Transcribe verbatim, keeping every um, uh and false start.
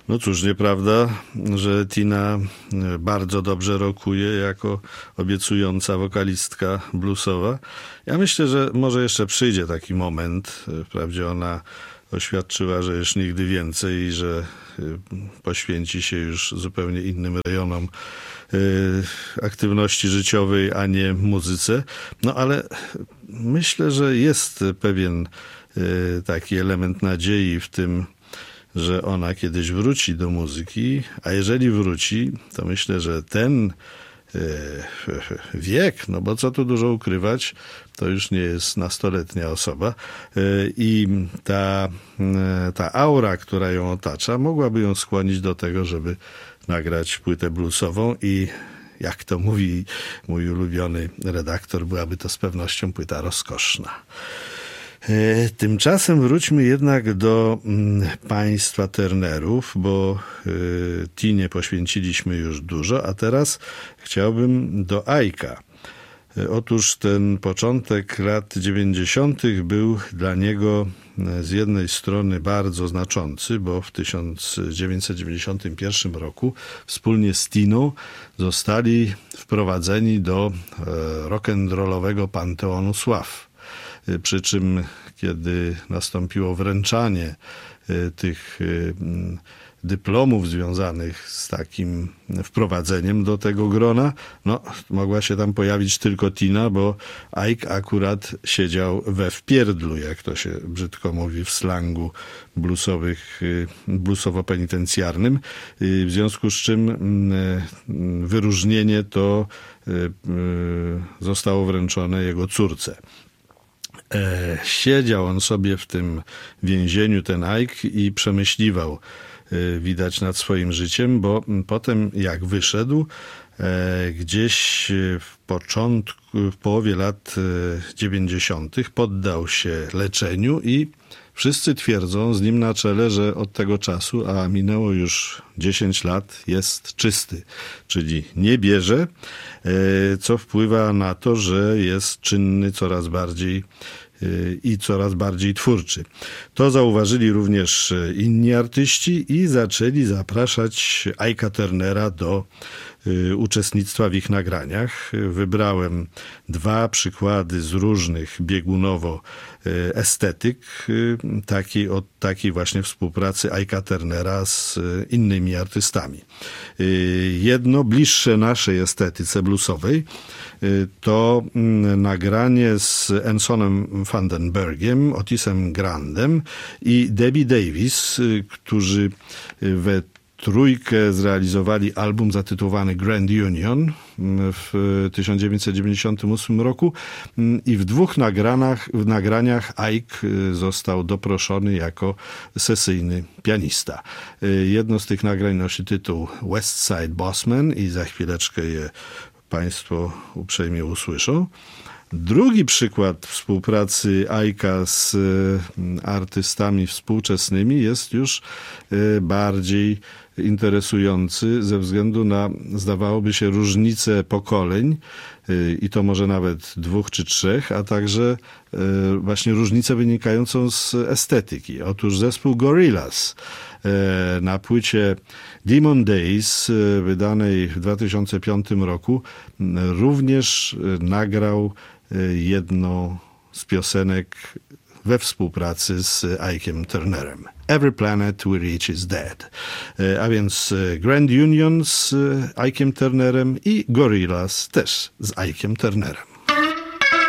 No cóż, nieprawda, że Tina bardzo dobrze rokuje jako obiecująca wokalistka bluesowa. Ja myślę, że może jeszcze przyjdzie taki moment. Wprawdzie ona oświadczyła, że już nigdy więcej i że poświęci się już zupełnie innym rejonom aktywności życiowej, a nie muzyce. No ale myślę, że jest pewien taki element nadziei w tym, że ona kiedyś wróci do muzyki, a jeżeli wróci, to myślę, że ten wiek, no bo co tu dużo ukrywać, to już nie jest nastoletnia osoba i ta, ta aura, która ją otacza, mogłaby ją skłonić do tego, żeby nagrać płytę bluesową i jak to mówi mój ulubiony redaktor, byłaby to z pewnością płyta rozkoszna. Tymczasem wróćmy jednak do państwa Turnerów, bo Tinie poświęciliśmy już dużo, a teraz chciałbym do Ike'a. Otóż ten początek lat dziewięćdziesiątych był dla niego z jednej strony bardzo znaczący, bo w tysiąc dziewięćset dziewięćdziesiątym pierwszym roku wspólnie z Tiną zostali wprowadzeni do rock'n'rollowego panteonu sław. Przy czym, kiedy nastąpiło wręczanie tych dyplomów związanych z takim wprowadzeniem do tego grona, no, mogła się tam pojawić tylko Tina, bo Ike akurat siedział we wpierdlu, jak to się brzydko mówi w slangu bluesowych, bluesowo-penitencjarnym, w związku z czym wyróżnienie to zostało wręczone jego córce. Siedział on sobie w tym więzieniu, ten Ike, i przemyśliwał, widać, nad swoim życiem, bo potem jak wyszedł, gdzieś w początku, w połowie lat dziewięćdziesiątych poddał się leczeniu i wszyscy twierdzą z nim na czele, że od tego czasu, a minęło już dziesięć lat, jest czysty, czyli nie bierze, co wpływa na to, że jest czynny coraz bardziej i coraz bardziej twórczy. To zauważyli również inni artyści i zaczęli zapraszać Ike'a Turnera do uczestnictwa w ich nagraniach. Wybrałem dwa przykłady z różnych biegunowo estetyk takiej, od takiej właśnie współpracy Ike'a Turnera z innymi artystami. Jedno bliższe naszej estetyce bluesowej to nagranie z Ansonem Vandenbergiem, Otisem Grandem i Debbie Davis, którzy we trójkę zrealizowali album zatytułowany Grand Union w tysiąc dziewięćset dziewięćdziesiątym ósmym roku i w dwóch nagraniach, w nagraniach Ike został doproszony jako sesyjny pianista. Jedno z tych nagrań nosi tytuł West Side Bossman i za chwileczkę je Państwo uprzejmie usłyszą. Drugi przykład współpracy Ike'a z artystami współczesnymi jest już bardziej interesujący ze względu na, zdawałoby się, różnice pokoleń i to może nawet dwóch czy trzech, a także właśnie różnicę wynikającą z estetyki. Otóż zespół Gorillaz na płycie Demon Days, wydanej w dwa tysiące piątym roku, również nagrał jedną z piosenek we współpracy z Ike'em Turnerem. Every Planet We Reach Is Dead. A więc Grand Union z Ike'em Turnerem i Gorillaz też z Ike'em Turnerem.